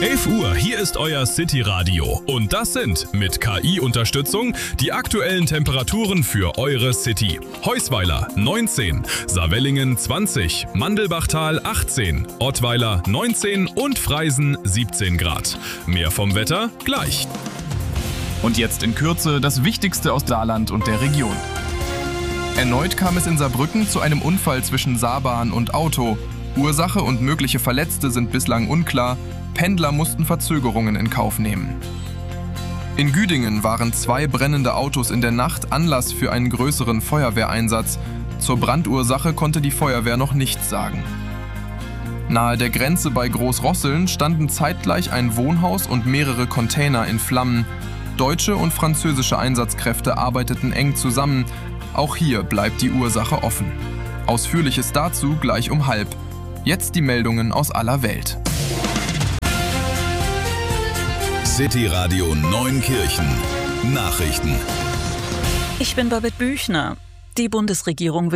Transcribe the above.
11 Uhr, hier ist euer City-Radio. Und das sind mit KI-Unterstützung die aktuellen Temperaturen für eure City. Heusweiler 19, Saarwellingen 20, Mandelbachtal 18, Ottweiler 19 und Freisen 17 Grad. Mehr vom Wetter gleich. Und jetzt in Kürze das Wichtigste aus Saarland und der Region. Erneut kam es in Saarbrücken zu einem Unfall zwischen Saarbahn und Auto. Ursache und mögliche Verletzte sind bislang unklar. Pendler mussten Verzögerungen in Kauf nehmen. In Güdingen waren 2 brennende Autos in der Nacht Anlass für einen größeren Feuerwehreinsatz. Zur Brandursache konnte die Feuerwehr noch nichts sagen. Nahe der Grenze bei Großrosseln standen zeitgleich ein Wohnhaus und mehrere Container in Flammen. Deutsche und französische Einsatzkräfte arbeiteten eng zusammen. Auch hier bleibt die Ursache offen. Ausführliches dazu gleich um 12:30. Jetzt die Meldungen aus aller Welt. City Radio Neunkirchen. Nachrichten. Ich bin Babette Büchner. Die Bundesregierung will